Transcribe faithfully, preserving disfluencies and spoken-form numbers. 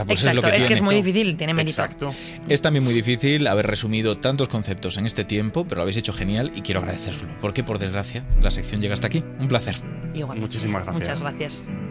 Pues Exacto, es, lo que, es tiene. que es muy difícil, tiene mérito. Exacto. Es también muy difícil haber resumido tantos conceptos en este tiempo, pero lo habéis hecho genial y quiero agradeceroslo, porque por desgracia la sección llega hasta aquí. Un placer. Igual. Muchísimas gracias. Muchas gracias.